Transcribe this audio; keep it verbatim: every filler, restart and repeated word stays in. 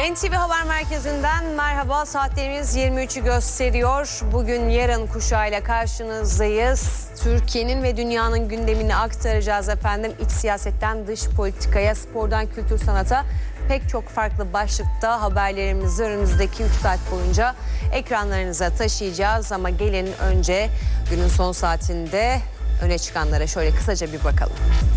N T V Haber Merkezi'nden merhaba. Saatlerimiz yirmi üçü gösteriyor. Bugün yarın kuşağıyla karşınızdayız. Türkiye'nin ve dünyanın gündemini aktaracağız efendim. İç siyasetten dış politikaya, spordan kültür sanata pek çok farklı başlıkta haberlerimizi önümüzdeki üç saat boyunca ekranlarınıza taşıyacağız. Ama gelin önce günün son saatinde öne çıkanlara şöyle kısaca bir bakalım.